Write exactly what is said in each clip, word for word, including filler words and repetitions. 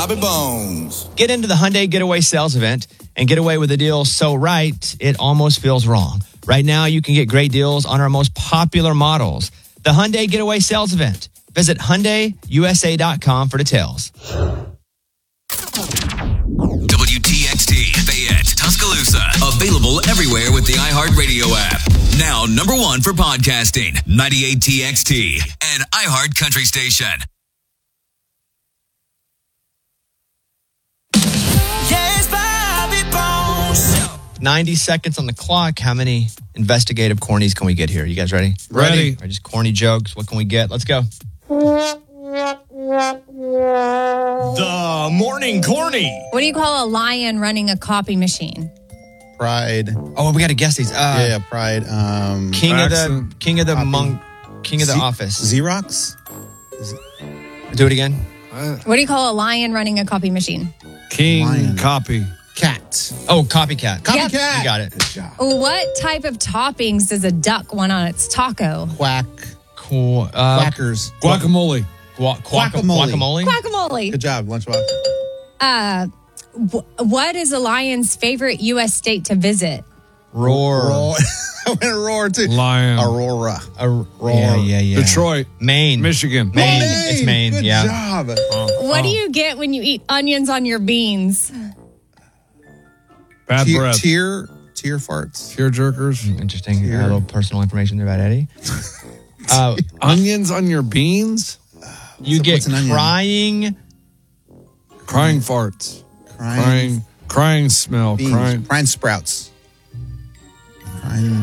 Bobby Bones. Get into the Hyundai Getaway Sales Event and get away with a deal so right, it almost feels wrong. Right now, you can get great deals on our most popular models. The Hyundai Getaway Sales Event. Visit Hyundai U S A dot com for details. W T X T, Fayette, Tuscaloosa. Available everywhere with the iHeartRadio app. Now, number one for podcasting, ninety-eight T X T, and iHeart Country Station. Yes, Bobby Bones. ninety seconds on the clock. How many investigative cornies can we get here? You guys ready? Ready. Or just corny jokes? What can we get? Let's go. The morning corny. What do you call a lion running a copy machine? Pride. Oh, we got to guess these. Uh, yeah, yeah, Pride. Um, King of the Accent. King of the Copy. monk. King of the Z- office. Xerox? Do it again. What do you call a lion running a copy machine? King Lion. copy. Cat. Oh, copycat. Copycat. Yep. You got it. Good job. What type of toppings does a duck want on its taco? Quack. Cool. Uh, Quackers. Guacamole. Gua- guaca- Guacamole. guacamole. Guacamole. Good job, Lunchbox. Uh, wh- what is a lion's favorite U S state to visit? Roar. Roar. I went roar too. Lion. Aurora. A- yeah, yeah, yeah. Detroit. Maine. Michigan. Maine. Maine. It's Maine. Good yeah. job. What do you get when you eat onions on your beans? Bad Tear, breath. tear, tear farts. Tear jerkers. Interesting. Here. A little personal information there about Eddie. Uh, Onions on your beans? you So get what's an onion? crying. Crying farts. Crying. Crying. Crying smell. Beans. Crying. Crying sprouts. Crying.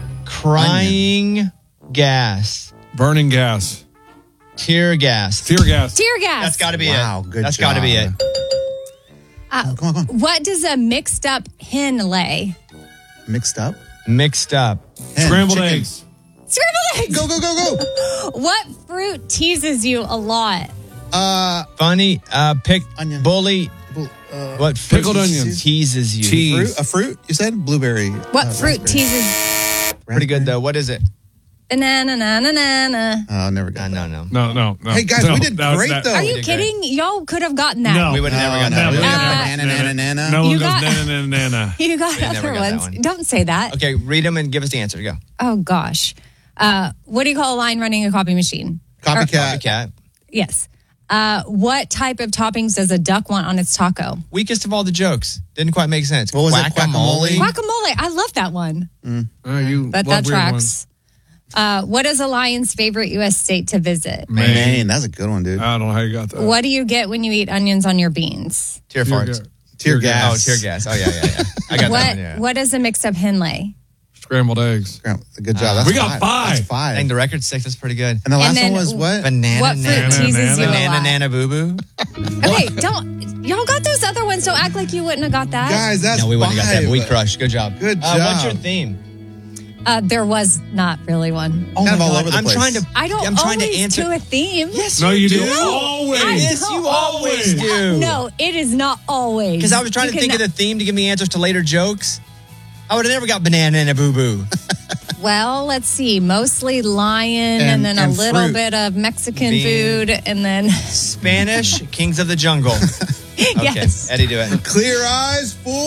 Crying gas. Burning gas. Tear gas. Tear gas. Tear gas. That's got to be Wow, it. good That's got to be it. job. Uh, Oh, come on, come on. What does a mixed up hen lay? Mixed up. Mixed up. Hen, Scrambled chicken. eggs. Scrambled eggs. Go, go, go, go. What fruit teases you a lot? Uh, Funny. Uh, pick. Onion. Bully. uh, What fruit Pickled onions. teases you? Cheese. fruit, a fruit? You said blueberry. What Uh, fruit raspberry. teases Pretty good though. What is it? banana? Na, na, na, na. Oh, never Uh, got no, that. no. No, no, no. Hey, guys, No, we did that- great, that- though. Are we you did great. kidding? Y'all could have gotten that. No. We would have never got No, that. no, We we would've got never- banana, nana, nana. No one You goes got- na na na na. You got We never other got that ones. one. Don't say that. Okay, read them and give us the answer. Go. Oh gosh. Uh, what do you call a lion running a copy machine? Copycat. Cat. Yes. Uh, what type of toppings does a duck want on its taco? Weakest of all the jokes. Didn't quite make sense. What was it? Guacamole? Guacamole. I love that one. Oh, you But love that weird tracks. ones. Uh, what is a lion's favorite U S state to visit? Maine. Man, that's a good one, dude. I don't know how you got that. What do you get when you eat onions on your beans? Tear Tear farts. ga- Tear Oh, gas. tear gas. Oh, yeah, yeah, yeah. I got What that one, yeah. What does a mixed up hen lay? Scrambled eggs. Good job. That's We got five. That's five. I think the record's six. That's pretty good. And the last then one was what? Banana, What fruit nana, teases you a banana, lot? nana, boo boo. Okay, don't y'all got those other ones? Don't act like you wouldn't have got that. Guys, that's No, we wouldn't have got that, but we five. crushed. Good job. Good Uh, what's job. your theme? Uh, there was not really one. Oh, Kind my of all God. over the I'm place. trying to. I don't I'm trying always to answer. do a theme. Yes, No, you do. I Always. Yes, don't you always do. No, it is not always. Because I was trying You to think of cannot- the theme to give me answers to later jokes. I would have never got banana and a boo boo. Well, let's see. Mostly lion, and, And- then and a little fruit. bit of Mexican Bean. food, and then Spanish, kings of the jungle. Okay, yes. Eddie, do it. Clear eyes, full